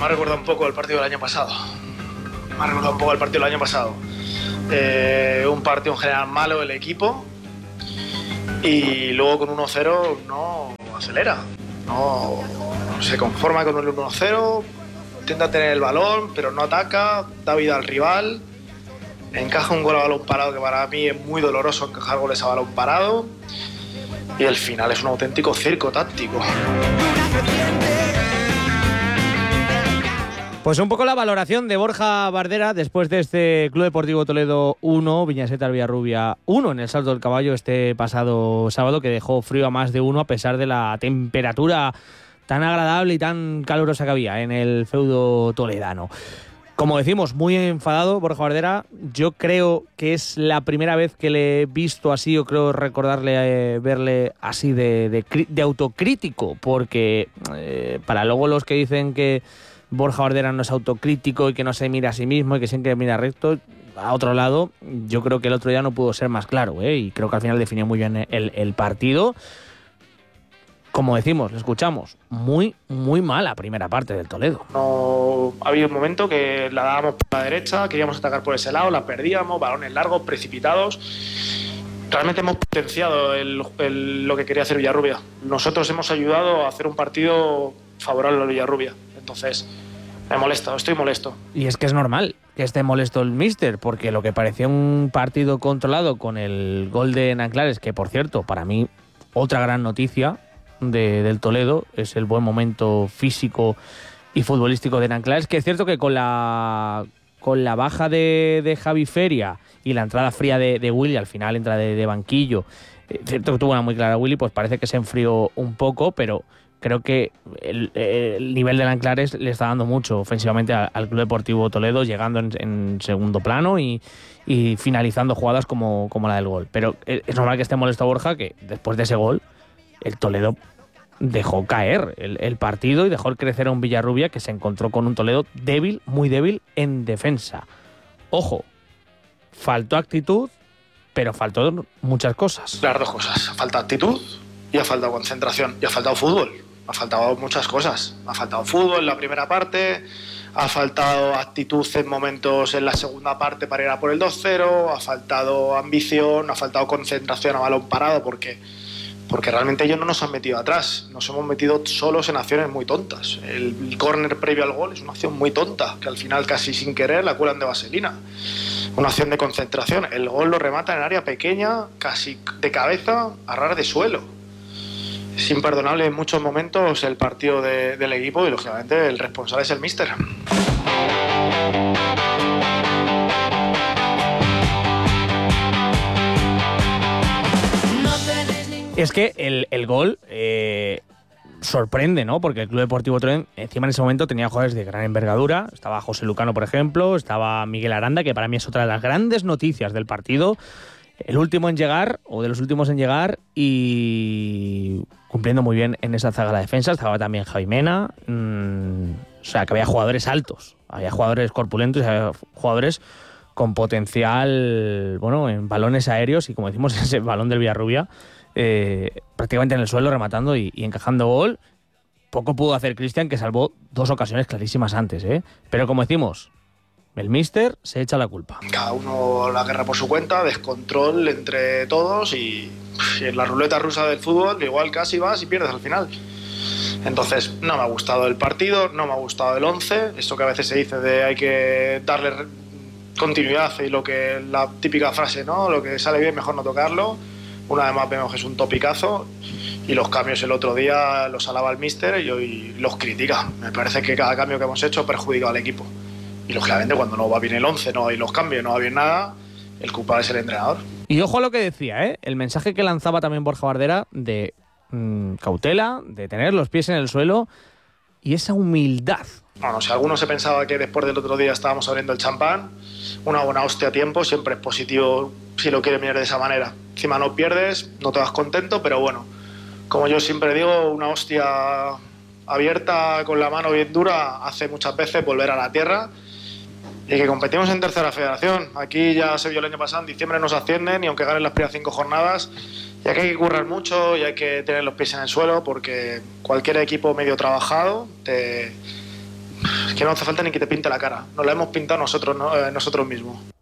me ha recordado un poco el partido del año pasado. Un partido en general malo del equipo y luego con 1-0 no acelera, no se conforma con un 1-0, intenta tener el balón pero no ataca, da vida al rival, encaja un gol a balón parado que para mí es muy doloroso encajar goles a balón parado y el final es un auténtico circo táctico. Pues un poco la valoración de Borja Bardera después de este Club Deportivo Toledo 1, Viñasetas Villarrubia 1 en el Salto del Caballo este pasado sábado, que dejó frío a más de uno a pesar de la temperatura tan agradable y tan calurosa que había en el feudo toledano. Como decimos, muy enfadado Borja Bardera. Yo creo que es la primera vez que le he visto así, o creo recordarle verle así de autocrítico, porque para luego los que dicen que Borja Bardera no es autocrítico y que no se mira a sí mismo y que siempre mira recto a otro lado, yo creo que el otro día no pudo ser más claro, y creo que al final definió muy bien el partido. Como decimos, le escuchamos, muy mala primera parte del Toledo. No, ha habido un momento que la dábamos por la derecha, queríamos atacar por ese lado, la perdíamos, balones largos, precipitados. Realmente hemos potenciado lo que quería hacer Villarrubia. Nosotros hemos ayudado a hacer un partido favorable a Villarrubia. Entonces, estoy molesto. Y es que es normal que esté molesto el míster, porque lo que parecía un partido controlado con el gol de Nanclares, que por cierto, para mí, otra gran noticia del Toledo, es el buen momento físico y futbolístico de Nanclares, que es cierto que con la baja de Javi Feria y la entrada fría de Willy, al final entra de banquillo, cierto que tuvo una muy clara Willy, pues parece que se enfrió un poco, pero creo que el nivel de Nanclares le está dando mucho ofensivamente al Club Deportivo Toledo, llegando en segundo plano y finalizando jugadas como la del gol. Pero es normal que esté molesto Borja, que después de ese gol el Toledo dejó caer el partido y dejó crecer a un Villarrubia que se encontró con un Toledo débil, muy débil en defensa. Ojo, faltó actitud, pero faltó muchas cosas. Las dos cosas, falta actitud y ha faltado concentración y ha faltado fútbol. Ha faltado muchas cosas. Ha faltado fútbol en la primera parte, ha faltado actitud en momentos en la segunda parte para ir a por el 2-0, ha faltado ambición, ha faltado concentración a balón parado porque realmente ellos no nos han metido atrás, nos hemos metido solos en acciones muy tontas. El córner previo al gol es una acción muy tonta, que al final casi sin querer la cuelan de vaselina. Una acción de concentración, el gol lo remata en área pequeña, casi de cabeza, a ras de suelo. Es imperdonable en muchos momentos el partido del equipo y lógicamente el responsable es el míster. Es que el gol sorprende, ¿no? Porque el Club Deportivo Toledo encima en ese momento tenía jugadores de gran envergadura. Estaba José Lucano, por ejemplo, estaba Miguel Aranda, que para mí es otra de las grandes noticias del partido. El último en llegar, o de los últimos en llegar, y cumpliendo muy bien en esa zaga de la defensa. Estaba también Javi Mena. O sea, que había jugadores altos, había jugadores corpulentos, había jugadores con potencial, bueno, en balones aéreos, y como decimos, ese balón del Villarrubia, prácticamente en el suelo, rematando y encajando gol. Poco pudo hacer Cristian, que salvó dos ocasiones clarísimas antes, pero como decimos, el míster se echa la culpa. Cada uno la guerra por su cuenta, descontrol entre todos y en la ruleta rusa del fútbol igual casi vas y pierdes al final. Entonces no me ha gustado el partido, no me ha gustado el 11, eso que a veces se dice de hay que darle continuidad y la típica frase, ¿no? Lo que sale bien mejor no tocarlo. Una vez más vemos que es un topicazo y los cambios el otro día los alaba el míster y hoy los critica. Me parece que cada cambio que hemos hecho ha perjudicado al equipo. Y lógicamente cuando no va bien el 11, no hay los cambios, no va bien nada, el culpable es el entrenador. Y ojo a lo que decía, el mensaje que lanzaba también Borja Bardera de cautela, de tener los pies en el suelo y esa humildad. Bueno, si alguno se pensaba que después del otro día estábamos abriendo el champán, una buena hostia a tiempo siempre es positivo si lo quieres mirar de esa manera. Encima no pierdes, no te vas contento, pero bueno, como yo siempre digo, una hostia abierta con la mano bien dura hace muchas veces volver a la tierra. Y que competimos en tercera federación. Aquí ya se vio el año pasado, en diciembre nos ascienden y aunque ganen las primeras 5 jornadas, ya que hay que currar mucho y hay que tener los pies en el suelo porque cualquier equipo medio trabajado te Es que no hace falta ni que te pinte la cara. Nos la hemos pintado nosotros, nosotros mismos.